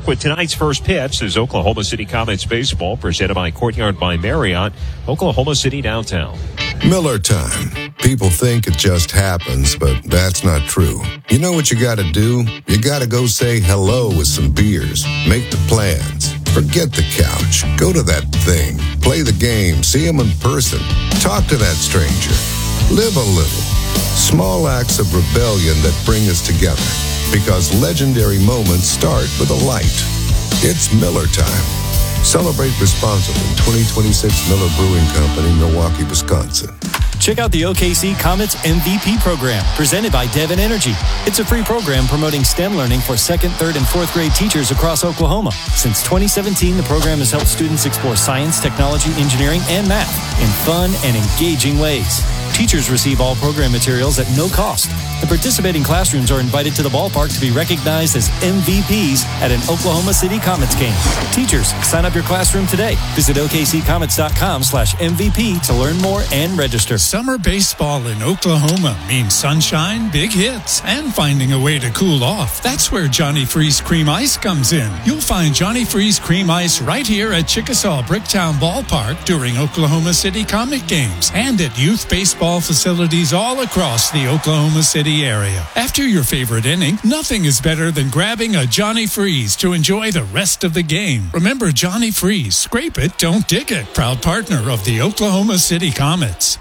Park with tonight's first pitch. Is Oklahoma City Comets baseball presented by Courtyard by Marriott, Oklahoma City downtown. Miller time. People think it just happens, but that's not true. You know what you gotta do? You gotta go say hello with some beers. Make the plans. Forget the couch. Go to that thing. Play the game. See him in person. Talk to that stranger. Live a little. Small acts of rebellion that bring us together. Because legendary moments start with a light. It's Miller time. Celebrate responsibly. 2026 Miller Brewing Company, Milwaukee, Wisconsin. Check out the OKC Comets MVP program, presented by Devon Energy. It's a free program promoting STEM learning for 2nd, 3rd, and 4th grade teachers across Oklahoma. Since 2017, the program has helped students explore science, technology, engineering, and math in fun and engaging ways. Teachers receive all program materials at no cost. The participating classrooms are invited to the ballpark to be recognized as MVPs at an Oklahoma City Comets game. Teachers, sign up your classroom today. Visit OKCComets.com/MVP to learn more and register. Summer baseball in Oklahoma means sunshine, big hits, and finding a way to cool off. That's where Johnny Freeze Cream Ice comes in. You'll find Johnny Freeze Cream Ice right here at Chickasaw Bricktown Ballpark during Oklahoma City Comet games and at youth baseball facilities all across the Oklahoma City area. After your favorite inning, nothing is better than grabbing a Johnny Freeze to enjoy the rest of the game. Remember Johnny Freeze, scrape it, don't dig it. Proud partner of the Oklahoma City Comets.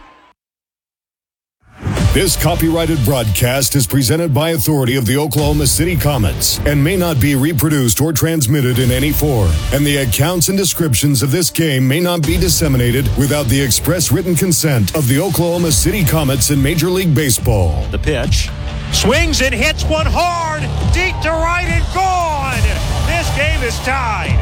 This copyrighted broadcast is presented by authority of the Oklahoma City Comets and may not be reproduced or transmitted in any form. And the accounts and descriptions of this game may not be disseminated without the express written consent of the Oklahoma City Comets in Major League Baseball. The pitch. Swings and hits one hard. Deep to right and gone. This game is tied.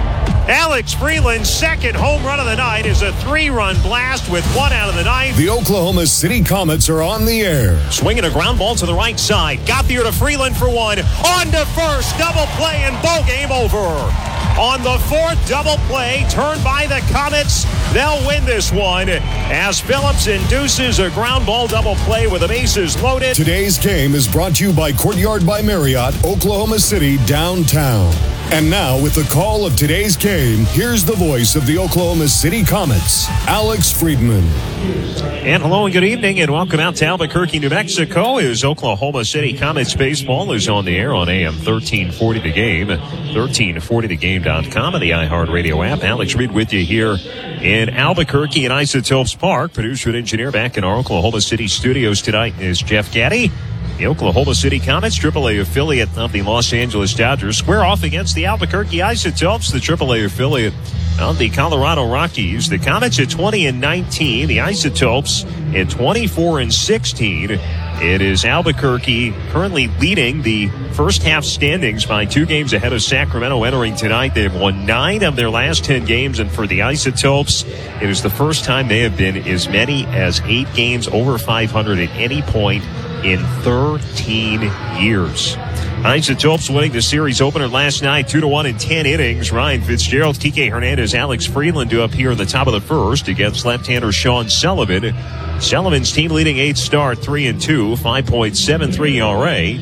Alex Freeland's second home run of the night is a 3-run blast with 1 out of the 9th. The Oklahoma City Comets are on the air. Swinging a ground ball to the right side. Gauthier to Freeland for 1. On to first. Double play and ball game over. On the 4th double play, turned by the Comets. They'll win this one as Phillips induces a ground ball double play with the bases loaded. Today's game is brought to you by Courtyard by Marriott, Oklahoma City, downtown. And now, with the call of today's game, here's the voice of the Oklahoma City Comets, Alex Friedman. And hello and good evening and welcome out to Albuquerque, New Mexico. As Oklahoma City Comets baseball is on the air on AM 1340 The Game, 1340thegame.com, and the iHeartRadio app. Alex Reed with you here in Albuquerque and Isotopes Park. Producer and engineer back in our Oklahoma City studios tonight is Jeff Gaddy. The Oklahoma City Comets, AAA affiliate of the Los Angeles Dodgers, square off against the Albuquerque Isotopes, the AAA affiliate of the Colorado Rockies. The Comets at 20-19, the Isotopes at 24-16. It is Albuquerque currently leading the first half standings by 2 games ahead of Sacramento entering tonight. They have won 9 of their last 10 games, and for the Isotopes, it is the first time they have been as many as 8 games over 500 at any point in 13 years. Isotopes winning the series opener last night 2-1 in 10 innings. Ryan Fitzgerald, Kike Hernandez, Alex Freeland do up here in the top of the first against left-hander Sean Sullivan. Sullivan's team leading 8th start 3-2, 5.73 ERA.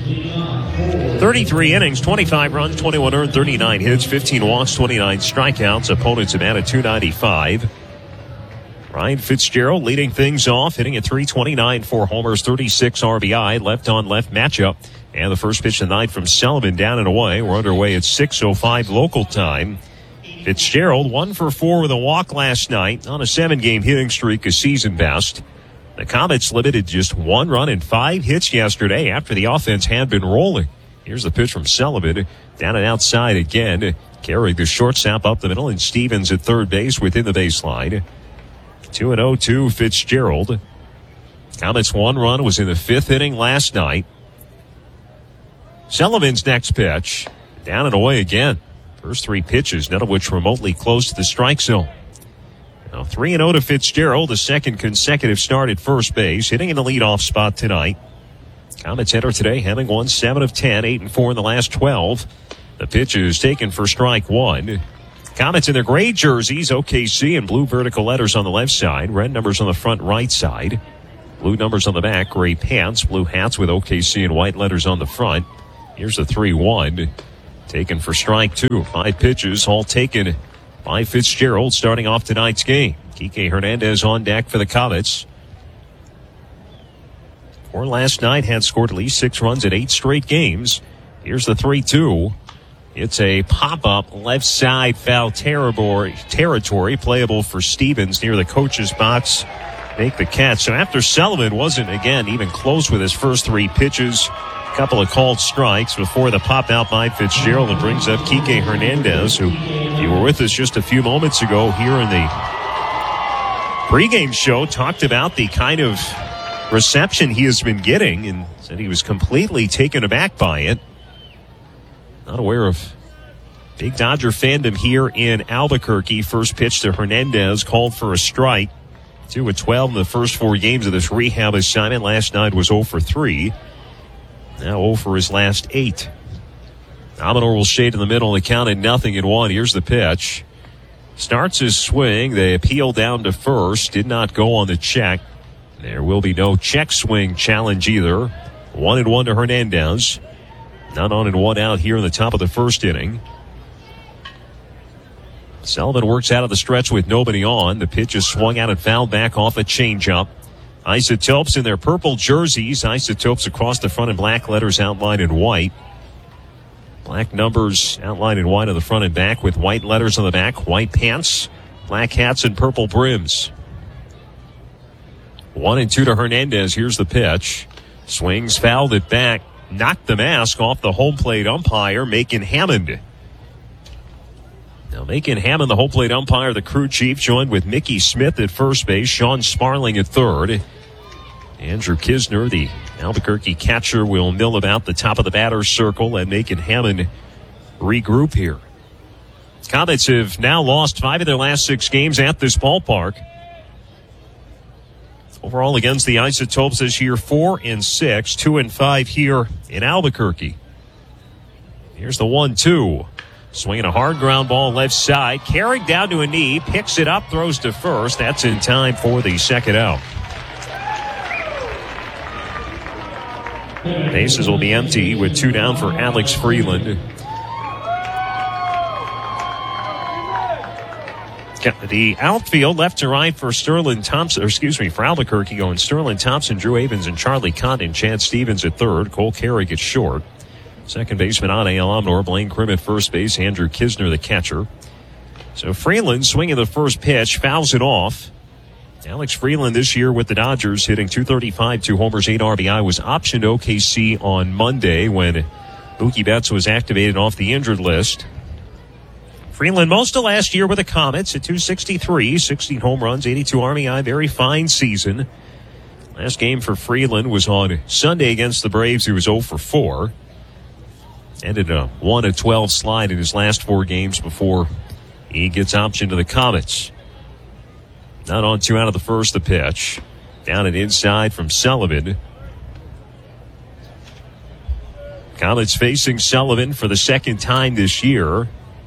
33 innings, 25 runs, 21 earned, 39 hits, 15 walks, 29 strikeouts. Opponents have batted .295. Ryan Fitzgerald leading things off, hitting at .329, 4 homers, 36 RBI, left-on-left matchup. And the first pitch of the night from Sullivan down and away. We're underway at 6:05 local time. Fitzgerald 1 for 4 with a walk last night on a 7-game hitting streak, a season best. The Comets limited just 1 run and 5 hits yesterday after the offense had been rolling. Here's the pitch from Sullivan, down and outside again, carrying the shortstop up the middle, and Stevens at third base within the baseline. 2-0 to Fitzgerald. Comets' 1 run was in the 5th inning last night. Sullivan's next pitch, down and away again. First 3 pitches, none of which remotely close to the strike zone. Now 3-0 to Fitzgerald, a second consecutive start at first base, hitting in the leadoff spot tonight. Comets enter today having won 7 of 10, 8-4 in the last 12. The pitch is taken for strike 1. Comets in their gray jerseys, OKC, and blue vertical letters on the left side, red numbers on the front right side, blue numbers on the back, gray pants, blue hats with OKC and white letters on the front. Here's the 3-1. taken for strike 2. 5 pitches, all taken by Fitzgerald starting off tonight's game. Kike Hernandez on deck for the Comets. For last night, had scored at least 6 runs in 8 straight games. Here's the 3-2. It's a pop-up left side foul territory playable for Stevens near the coach's box. Make the catch. So after Sullivan wasn't, again, even close with his first 3 pitches, a couple of called strikes before the pop out by Fitzgerald, and brings up Kike Hernandez, who, if you were with us just a few moments ago here in the pregame show, talked about the kind of reception he has been getting and said he was completely taken aback by it. Not aware of big Dodger fandom here in Albuquerque. First pitch to Hernandez, called for a strike. 2-12 in the first 4 games of this rehab assignment. Last night was 0 for 3. Now 0 for his last 8. Amador will shade in the middle. They counted 0-1. Here's the pitch. Starts his swing. They appeal down to first. Did not go on the check. There will be no check swing challenge either. 1-1 to Hernandez. Not on and 1 out here in the top of the first inning. Sullivan works out of the stretch with nobody on. The pitch is swung out and fouled back off a changeup. Isotopes in their purple jerseys. Isotopes across the front in black letters outlined in white. Black numbers outlined in white on the front and back with white letters on the back. White pants, black hats, and purple brims. 1-2 to Hernandez. Here's the pitch. Swings, fouled it back. Knocked the mask off the home plate umpire, Macon Hammond. Now, Macon Hammond, the home plate umpire, the crew chief, joined with Mickey Smith at first base, Sean Sparling at third. Andrew Kisner, the Albuquerque catcher, will mill about the top of the batter's circle, and Macon Hammond regroup here. Comets have now lost 5 of their last 6 games at this ballpark. Overall against the Isotopes this year, 4-6, 2-5 here in Albuquerque. Here's the 1-2. Swinging a hard ground ball left side. Carried down to a knee. Picks it up, throws to first. That's in time for the second out. Bases will be empty with 2 down for Alex Freeland. The outfield left to right for for Albuquerque, going Sterling Thompson, Drew Avens, and Charlie Condon. Chad Stevens at third. Cole Carrick at short. Second baseman Ade Alamnor, Blaine Krim at first base, Andrew Kisner the catcher. So Freeland swinging the first pitch, fouls it off. Alex Freeland this year with the Dodgers, hitting .235, 2 homers, 8 RBI, was optioned OKC on Monday when Mookie Betts was activated off the injured list. Freeland most of last year with the Comets at .263, 16 home runs, 82 RBI, very fine season. Last game for Freeland was on Sunday against the Braves. He was 0 for 4. Ended a 1-12 slide in his last 4 games before he gets optioned to the Comets. Not on 2 out of the first, the pitch. Down and inside from Sullivan. Comets facing Sullivan for the second time this year.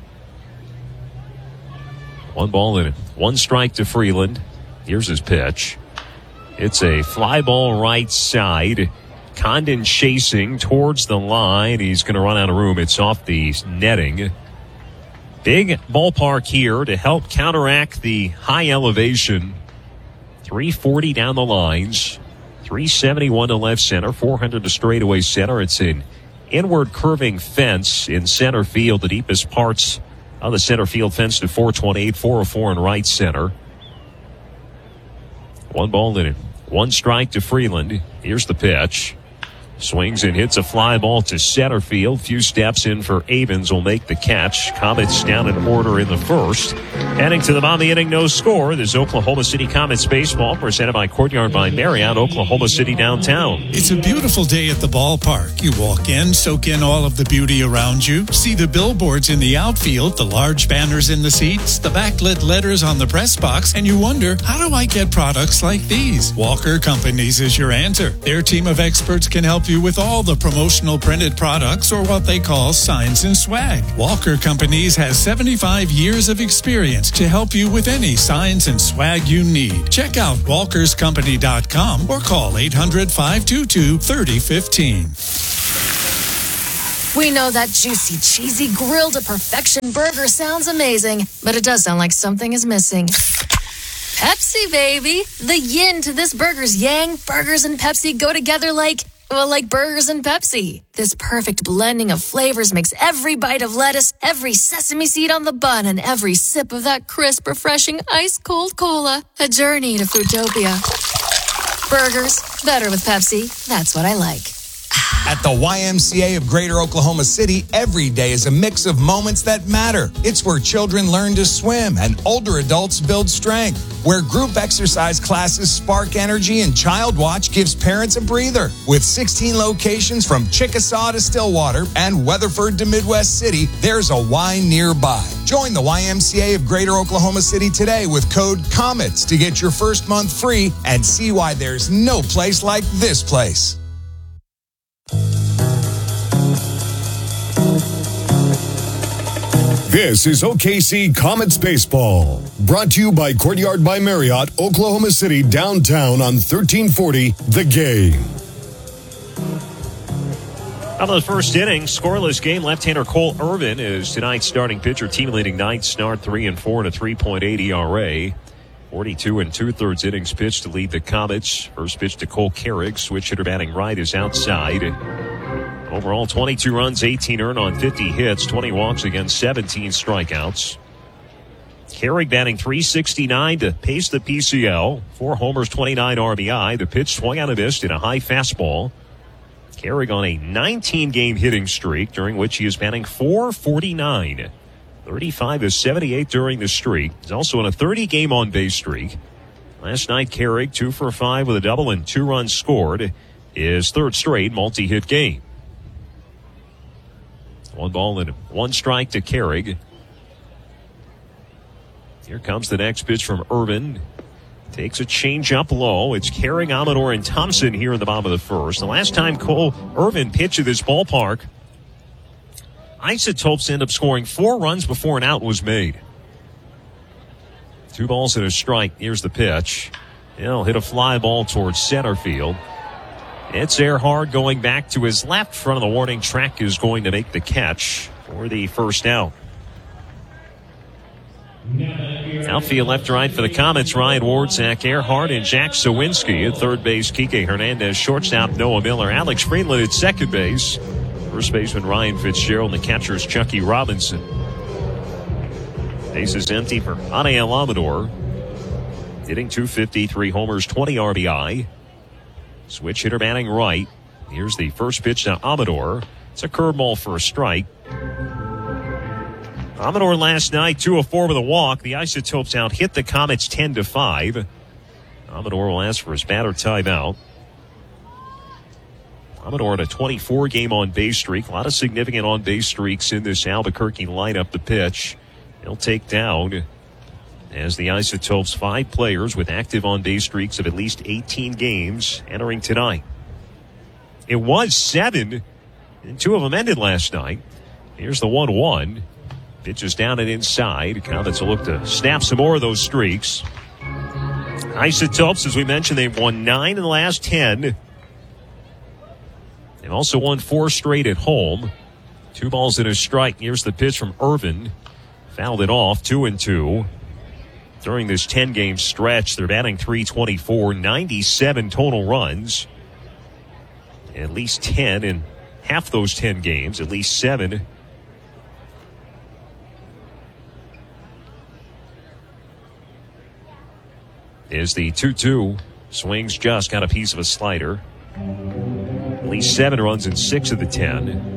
1 ball and 1 strike to Freeland. Here's his pitch. It's a fly ball right side. Condon chasing towards the line. He's going to run out of room. It's off the netting. Big ballpark here to help counteract the high elevation. 340 down the lines. 371 to left center. 400 to straightaway center. It's an inward curving fence in center field. The deepest parts of the center field fence to 428, 404 in right center. 1 ball in it. 1 strike to Freeland. Here's the pitch. Swings and hits a fly ball to center field. Few steps in for Avens will make the catch. Comets down in order in the first. Heading to the bottom of the inning, no score. This Oklahoma City Comets baseball presented by Courtyard by Marriott, Oklahoma City downtown. It's a beautiful day at the ballpark. You walk in, soak in all of the beauty around you, see the billboards in the outfield, the large banners in the seats, the backlit letters on the press box, and you wonder, how do I get products like these? Walker Companies is your answer. Their team of experts can help you with all the promotional printed products, or what they call signs and swag. Walker Companies has 75 years of experience to help you with any signs and swag you need. Check out walkerscompany.com or call 800-522-3015. We know that juicy, cheesy, grilled to perfection burger sounds amazing, but it does sound like something is missing. Pepsi, baby! The yin to this burger's yang. Burgers and Pepsi go together like burgers and Pepsi. This perfect blending of flavors makes every bite of lettuce, every sesame seed on the bun, and every sip of that crisp, refreshing, ice-cold cola a journey to Foodtopia. Burgers, better with Pepsi. That's what I like. At the YMCA of Greater Oklahoma City, every day is a mix of moments that matter. It's where children learn to swim and older adults build strength, where group exercise classes spark energy and Child Watch gives parents a breather. With 16 locations from Chickasaw to Stillwater and Weatherford to Midwest City, there's a Y nearby. Join the YMCA of Greater Oklahoma City today with code COMETS to get your first month free and see why there's no place like this place. This is OKC Comets Baseball, brought to you by Courtyard by Marriott, Oklahoma City, downtown on 1340 The Game. Out of the first inning, scoreless game. Left-hander Cole Irvin is tonight's starting pitcher. Team leading ninth start, 3-4 and a 3.8 ERA. 42 2/3 innings pitched to lead the Comets. First pitch to Cole Carrick. Switch hitter batting right is outside. Overall, 22 runs, 18 earned on 50 hits, 20 walks against 17 strikeouts. Carrick batting .369 to pace the PCL. 4 homers, 29 RBI. The pitch swung out and missed in a high fastball. Carrick on a 19-game hitting streak, during which he is batting .449. 35-78 during the streak. He's also on a 30-game on-base streak. Last night, Carrick 2 for 5 with a double and 2 runs scored. His third straight multi-hit game. 1 ball and 1 strike to Carrick. Here comes the next pitch from Irvin. Takes a change up low. It's Carrick, Amador, and Thompson here in the bottom of the first. The last time Cole Irvin pitched at this ballpark, Isotopes end up scoring 4 runs before an out was made. 2 balls and a strike. Here's the pitch. He'll hit a fly ball towards center field. It's Earhart going back to his left. Front of the warning track is going to make the catch for the first out. Outfield left to right for the Comets. Ryan Ward, Zach Earhart, and Jack Sawinski. At third base, Kike Hernandez. Shortstop, Noah Miller. Alex Friedland at second base. First baseman, Ryan Fitzgerald. And the catcher is Chucky Robinson. Base is empty for Anael Amador. Hitting .250, 3 homers, 20 RBI. Switch hitter batting right. Here's the first pitch to Amador. It's a curveball for a strike. Amador last night, 2 of 4 with a walk. The Isotopes out hit the Comets 10-5. Amador will ask for his batter timeout. Amador on a 24-game on-base streak. A lot of significant on-base streaks in this Albuquerque lineup. The pitch, he'll take down as the Isotopes 5 players with active on-base streaks of at least 18 games entering tonight. It was 7, and 2 of them ended last night. Here's the 1-1. Pitches down and inside. Comets will look to snap some more of those streaks. Isotopes, as we mentioned, they've won 9 in the last 10. They've also won 4 straight at home. 2 balls and a strike. Here's the pitch from Irvin. Fouled it off, 2-2. During this 10-game stretch, they're batting .324, 97 total runs. At least 10 in half those 10 games, at least 7. Is the 2-2. Swings just, got a piece of a slider. At least 7 runs in 6 of the 10.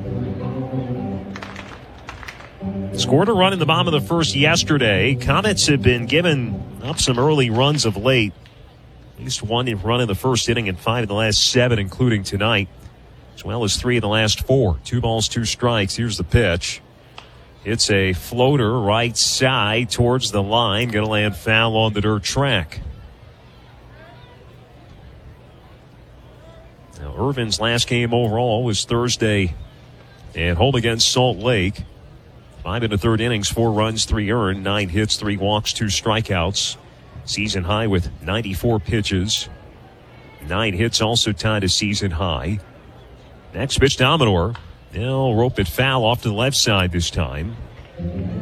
Scored a run in the bottom of the first yesterday. Comets have been given up some early runs of late. At least 1 run in the first inning and 5 in the last 7, including tonight, as well as 3 in the last 4. 2 balls, 2 strikes. Here's the pitch. It's a floater right side towards the line. Going to land foul on the dirt track. Now, Irvin's last game overall was Thursday at home against Salt Lake. 5 in the third innings, 4 runs, 3 earned, 9 hits, 3 walks, 2 strikeouts. Season high with 94 pitches. 9 hits also tied a season high. Next pitch to Amador. They'll rope it foul off to the left side this time.